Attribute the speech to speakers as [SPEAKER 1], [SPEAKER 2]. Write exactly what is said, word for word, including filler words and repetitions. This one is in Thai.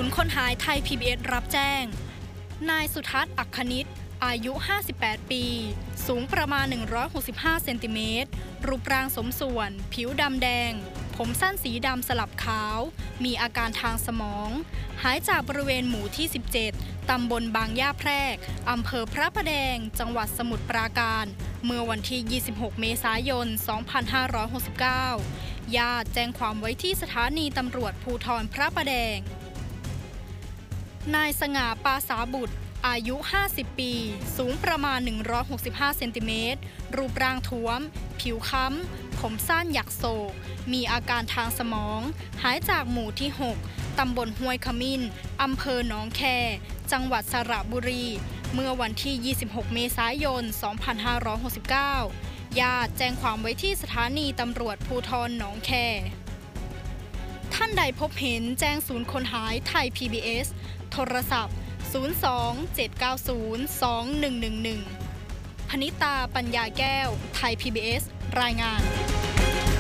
[SPEAKER 1] นย์ค้นหายไทย พี บี เอส รับแจ้งนายสุทัศน์อัคคณิตอายุห้าสิบแปดปีสูงประมาณหนึ่งร้อยหกสิบห้าเซนติเมตรรูปร่างสมส่วนผิวดำแดงผมสั้นสีดำสลับขาวมีอาการทางสมองหายจากบริเวณหมู่ที่สิบเจ็ดตำบลบางย่าแพรกอำเภอพระประแดงจังหวัดสมุทรปราการเมื่อวันที่ยี่สิบหกเมษายนสองพันห้าร้อยหกสิบเก้าญาติแจ้งความไว้ที่สถานีตำรวจภูธรพระประแดงนายสง่าปาสาบุตรอายุห้าสิบปีสูงประมาณหนึ่งร้อยหกสิบห้าเซนติเมตรรูปร่างท้วมผิวค้ำผมสั้นหยักโศกมีอาการทางสมองหายจากหมู่ที่หกตำบลห้วยขมิ้นอำเภอหนองแคจังหวัดสระบุรีเมื่อวันที่ยี่สิบหกเมษายนสองพันห้าร้อยหกสิบเก้าญาติแจ้งความไว้ที่สถานีตำรวจภูธรหนองแคท่านใดพบเห็นแจ้งศูนย์ค้นหายไทย พี บี เอส โทรศัพท์ศูนย์ สอง เจ็ด เก้า ศูนย์ สอง หนึ่ง หนึ่ง หนึ่ง พนิตาปัญญาแก้วไทย พี บี เอส รายงาน